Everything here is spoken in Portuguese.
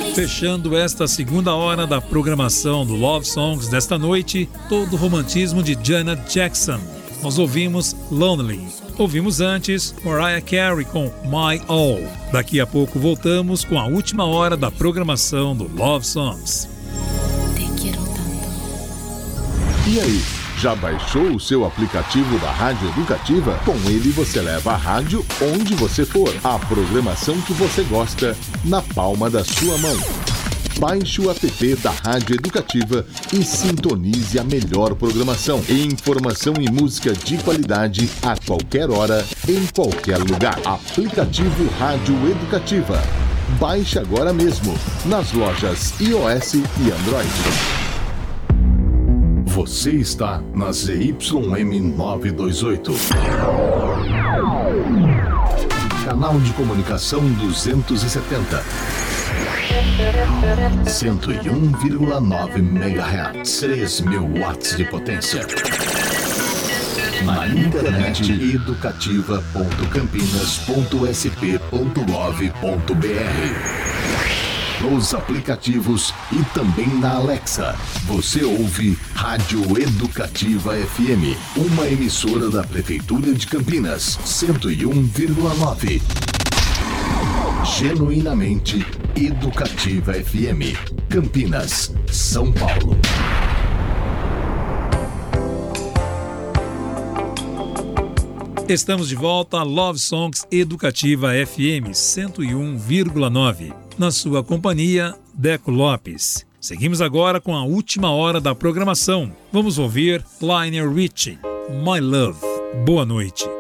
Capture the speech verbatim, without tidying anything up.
Fechando esta segunda hora da programação do Love Songs desta noite, todo o romantismo de Janet Jackson. Nós ouvimos Lonely. Ouvimos antes Mariah Carey com My All. Daqui a pouco voltamos com a última hora da programação do Love Songs. E aí, já baixou o seu aplicativo da Rádio Educativa? Com ele você leva a rádio onde você for. A programação que você gosta na palma da sua mão. Baixe o app da Rádio Educativa e sintonize a melhor programação. Informação e música de qualidade a qualquer hora, em qualquer lugar. Aplicativo Rádio Educativa. Baixe agora mesmo nas lojas iOS e Android. Você está na Z Y M novecentos e vinte e oito. Canal de comunicação duzentos e setenta. cento e um vírgula nove megahertz. três mil watts de potência. Na internet educativa ponto campinas ponto s p ponto gov ponto b r. Nos aplicativos e também na Alexa. Você ouve Rádio Educativa F M, uma emissora da Prefeitura de Campinas, cento e um vírgula nove. Genuinamente Educativa F M, Campinas, São Paulo. Estamos de volta a Love Songs Educativa F M cento e um vírgula nove. Na sua companhia, Deco Lopes. Seguimos agora com a última hora da programação. Vamos ouvir Lionel Richie, My Love. Boa noite.